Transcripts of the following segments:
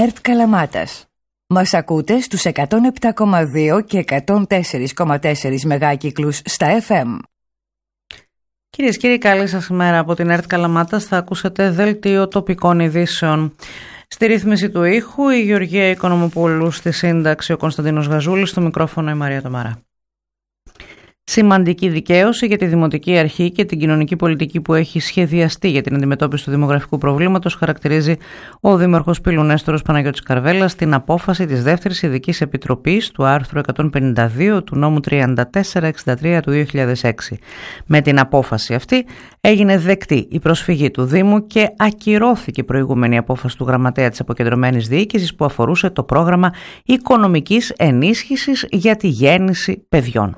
ΕΡΤ Καλαμάτας. Μας ακούτε στους 107,2 και 104,4 μεγάκυκλους στα FM. Κυρίες και κύριοι, καλή σας ημέρα. Από την ΕΡΤ Καλαμάτας θα ακούσετε δελτίο τοπικών ειδήσεων. Στη ρύθμιση του ήχου η Γεωργία Οικονομοπούλου, στη σύνταξη ο Κωνσταντίνος Γαζούλης, στο μικρόφωνο η Μαρία Τομαρά. Σημαντική δικαίωση για τη Δημοτική Αρχή και την κοινωνική πολιτική που έχει σχεδιαστεί για την αντιμετώπιση του δημογραφικού προβλήματος, χαρακτηρίζει ο Δήμαρχος Πύλου Νέστορος Παναγιώτης Καρβέλας στην απόφαση της Δεύτερης Ειδικής Επιτροπής του άρθρου 152 του νόμου 3463 του 2006. Με την απόφαση αυτή έγινε δεκτή η προσφυγή του Δήμου και ακυρώθηκε η προηγούμενη απόφαση του Γραμματέα της Αποκεντρωμένης Διοίκησης που αφορούσε το πρόγραμμα οικονομικής ενίσχυσης για τη γέννηση παιδιών.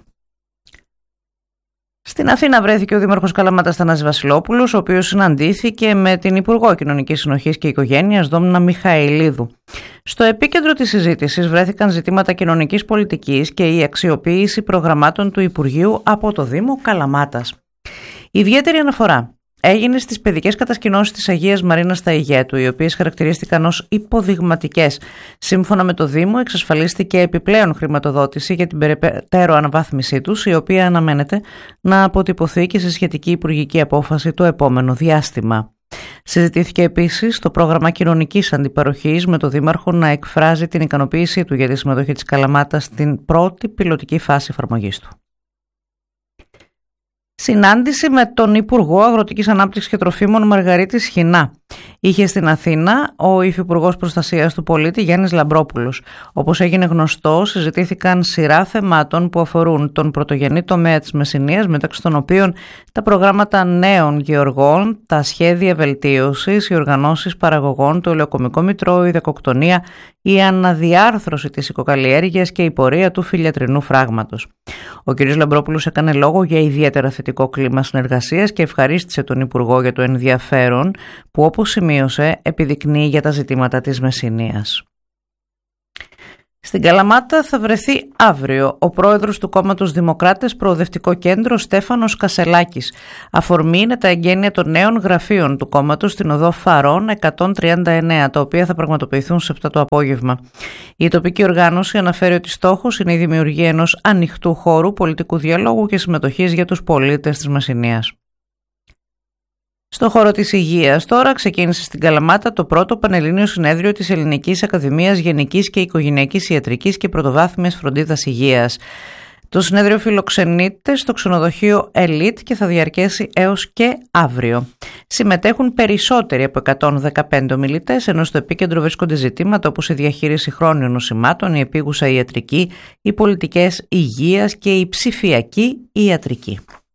Στην Αθήνα βρέθηκε ο Δήμαρχος Καλαμάτας Θανάσης Βασιλόπουλος, ο οποίος συναντήθηκε με την Υπουργό Κοινωνικής Συνοχής και Οικογένειας Δόμνα Μιχαηλίδου. Στο επίκεντρο της συζήτησης βρέθηκαν ζητήματα κοινωνικής πολιτικής και η αξιοποίηση προγραμμάτων του Υπουργείου από το Δήμο Καλαμάτας. Ιδιαίτερη αναφορά έγινε στις παιδικές κατασκηνώσεις της Αγίας Μαρίνας στα Αιγέτου, οι οποίες χαρακτηρίστηκαν ως υποδειγματικές. Σύμφωνα με το Δήμο, εξασφαλίστηκε επιπλέον χρηματοδότηση για την περαιτέρω αναβάθμισή τους, η οποία αναμένεται να αποτυπωθεί και σε σχετική υπουργική απόφαση το επόμενο διάστημα. Συζητήθηκε επίσης το πρόγραμμα κοινωνικής αντιπαροχής, με το Δήμαρχο να εκφράζει την ικανοποίησή του για τη συμμετοχή της Καλαμάτας στην πρώτη πιλωτική φάση εφαρμογής του. Συνάντηση με τον Υπουργό Αγροτικής Ανάπτυξης και Τροφίμων Μαργαρίτη Σχοινά είχε στην Αθήνα ο Υφυπουργός Προστασίας του Πολίτη Γιάννης Λαμπρόπουλος. Όπως έγινε γνωστό, συζητήθηκαν σειρά θεμάτων που αφορούν τον πρωτογενή τομέα της Μεσσηνίας, μεταξύ των οποίων τα προγράμματα νέων γεωργών, τα σχέδια βελτίωσης, οι οργανώσεις παραγωγών, το ελαιοκομικό μητρό, η δεκοκτονία, η αναδιάρθρωση της οικοκαλλιέργειας και η πορεία του φυλιατρινού φράγματος. Ο κ. Λαμπρόπουλος έκανε λόγο για ιδιαίτερα θετικό κλίμα συνεργασίας και ευχαρίστησε τον Υπουργό για το ενδιαφέρον που, όπως σημείωσε, επιδεικνύει για τα ζητήματα της Μεσσηνίας. Στην Καλαμάτα θα βρεθεί αύριο ο πρόεδρος του κόμματος Δημοκράτες Προοδευτικό Κέντρο Στέφανος Κασελάκης. Αφορμή είναι τα εγγένεια των νέων γραφείων του κόμματος στην οδό Φαρών 139, τα οποία θα πραγματοποιηθούν σε 7 το απόγευμα. Η τοπική οργάνωση αναφέρει ότι στόχος είναι η δημιουργία ενός ανοιχτού χώρου πολιτικού διαλόγου και συμμετοχής για τους πολίτες της Μεσσηνίας. Στον χώρο της υγείας τώρα ξεκίνησε στην Καλαμάτα το πρώτο πανελλήνιο συνέδριο της Ελληνικής Ακαδημίας Γενικής και Οικογενειακής Ιατρικής και Πρωτοβάθμιας Φροντίδας Υγείας. Το συνέδριο φιλοξενείται στο ξενοδοχείο Ελίτ και θα διαρκέσει έως και αύριο. Συμμετέχουν περισσότεροι από 115 ομιλητές, ενώ στο επίκεντρο βρίσκονται ζητήματα όπως η διαχείριση χρόνιων νοσημάτων, η επίγουσα ιατρική, οι πολιτικές υγείας και η ψηφιακή ιατρική.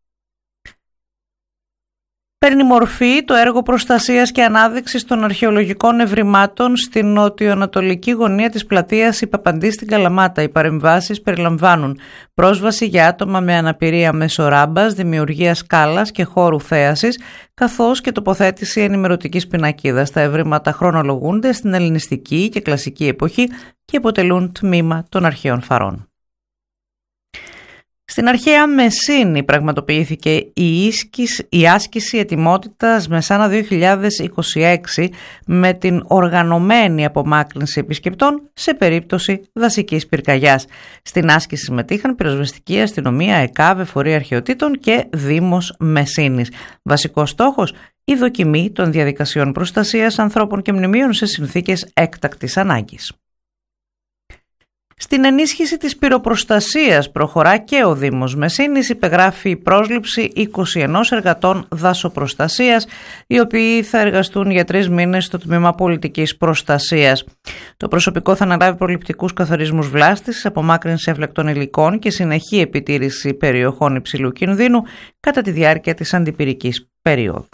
Παίρνει μορφή το έργο προστασίας και ανάδειξης των αρχαιολογικών ευρημάτων στην νοτιοανατολική γωνία της πλατείας η Παπαντή στην Καλαμάτα. Οι παρεμβάσεις περιλαμβάνουν πρόσβαση για άτομα με αναπηρία μέσω ράμπας, δημιουργία σκάλας και χώρου θέασης, καθώς και τοποθέτηση ενημερωτικής πινακίδας. Τα ευρήματα χρονολογούνται στην ελληνιστική και κλασική εποχή και αποτελούν τμήμα των αρχαίων φαρών. Στην αρχαία Μεσίνη πραγματοποιήθηκε η άσκηση ετοιμότητας Μεσάνα 2026 με την οργανωμένη απομάκρυνση επισκεπτών σε περίπτωση δασικής πυρκαγιάς. Στην άσκηση συμμετείχαν πυροσβεστική αστυνομία, ΕΚΑΒ, Εφορία Αρχαιοτήτων και Δήμος Μεσίνης. Βασικός στόχος, η δοκιμή των διαδικασιών προστασίας ανθρώπων και μνημείων σε συνθήκες έκτακτης ανάγκης. Στην ενίσχυση της πυροπροστασίας προχωρά και ο Δήμος Μεσσήνης. Υπεγράφει πρόσληψη 21 εργατών δασοπροστασίας, οι οποίοι θα εργαστούν για 3 μήνες στο τμήμα πολιτικής προστασίας. Το προσωπικό θα αναλάβει προληπτικούς καθαρισμούς βλάστησης, απομάκρυνση έφλεκτων υλικών και συνεχή επιτήρηση περιοχών υψηλού κινδύνου κατά τη διάρκεια της αντιπυρικής περίοδου.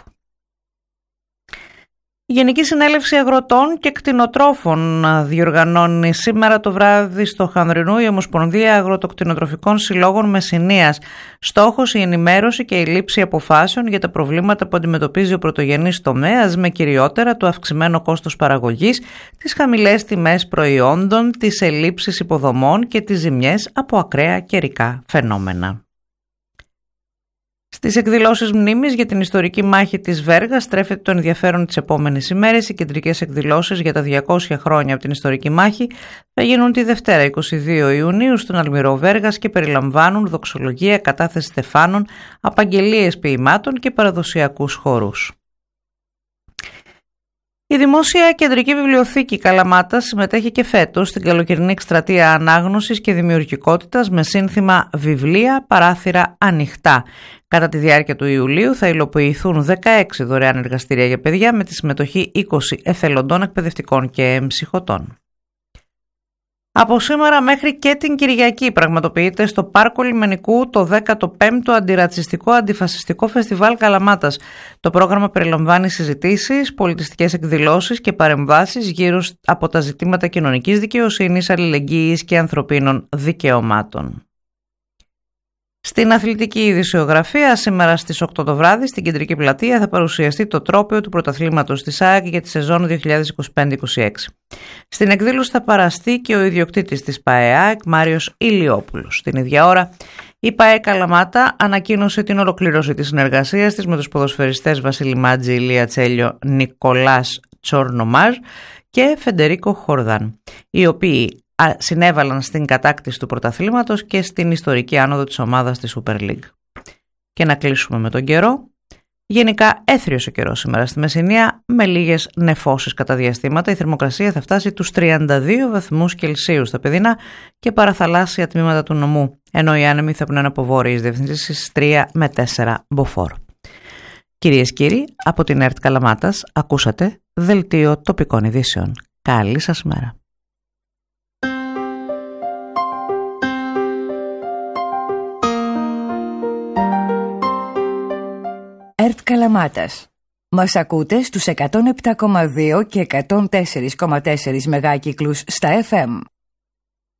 Η Γενική Συνέλευση Αγροτών και Κτηνοτρόφων διοργανώνει σήμερα το βράδυ στο Χανδρινού η Ομοσπονδία Αγροτοκτηνοτροφικών Συλλόγων Μεσσηνίας. Στόχος η ενημέρωση και η λήψη αποφάσεων για τα προβλήματα που αντιμετωπίζει ο πρωτογενής τομέας, με κυριότερα το αυξημένο κόστος παραγωγής, τις χαμηλές τιμές προϊόντων, τις ελλείψεις υποδομών και τις ζημιές από ακραία καιρικά φαινόμενα. Στις εκδηλώσεις μνήμης για την ιστορική μάχη της Βέργας στρέφεται το ενδιαφέρον τις επόμενες ημέρες. Οι κεντρικές εκδηλώσεις για τα 200 χρόνια από την ιστορική μάχη θα γίνουν τη Δευτέρα 22 Ιουνίου στον Αλμυρό Βέργας και περιλαμβάνουν δοξολογία, κατάθεση στεφάνων, απαγγελίες ποιημάτων και παραδοσιακούς χορούς. Η Δημόσια Κεντρική Βιβλιοθήκη Καλαμάτας συμμετέχει και φέτος στην καλοκαιρινή εκστρατεία ανάγνωσης και δημιουργικότητας με σύνθημα «Βιβλία, παράθυρα ανοιχτά». Κατά τη διάρκεια του Ιουλίου θα υλοποιηθούν 16 δωρεάν εργαστήρια για παιδιά με τη συμμετοχή 20 εθελοντών εκπαιδευτικών και ψυχωτών. Από σήμερα μέχρι και την Κυριακή πραγματοποιείται στο Πάρκο Λιμενικού το 15ο Αντιρατσιστικό Αντιφασιστικό Φεστιβάλ Καλαμάτας. Το πρόγραμμα περιλαμβάνει συζητήσεις, πολιτιστικές εκδηλώσεις και παρεμβάσεις γύρω από τα ζητήματα κοινωνικής δικαιοσύνης, αλληλεγγύης και ανθρωπίνων δικαιωμάτων. Στην αθλητική ειδησιογραφία, σήμερα στις 8 το βράδυ, στην Κεντρική Πλατεία θα παρουσιαστεί το τρόπαιο του πρωταθλήματος της ΑΕΚ για τη σεζόν 2025-26. Στην εκδήλωση θα παραστεί και ο ιδιοκτήτης της ΠΑΕΑΕΚ, Μάριος Ηλιόπουλος. Την ίδια ώρα, η ΠΑΕ Καλαμάτα ανακοίνωσε την ολοκλήρωση της συνεργασίας της με τους ποδοσφαιριστές Βασίλη Μάτζη, Ηλία Τσέλιο, Νικολάς Τσορνομάζ και Φεντερίκο Χορδάν, οι οποίοι συνέβαλαν στην κατάκτηση του πρωταθλήματος και στην ιστορική άνοδο της ομάδας στη Super League. Και να κλείσουμε με τον καιρό. Γενικά έθριος ο καιρός σήμερα στη Μεσσηνία με λίγες νεφώσεις κατά διαστήματα. Η θερμοκρασία θα φτάσει τους 32 βαθμούς Κελσίου στα παιδινά και παραθαλάσσια τμήματα του νομού, ενώ οι άνεμοι θα πνέουν από βόρειες διευθύνσεις 3 με 4 μποφόρ. Κυρίες και κύριοι, από την ΕΡΤ Καλαμάτας ακούσατε δελτίο τοπικών ειδήσεων. Καλή σας μέρα. ΕΡΤ Καλαμάτας. Μας ακούτε στους 107,2 και 104,4 μεγάκυκλους στα FM.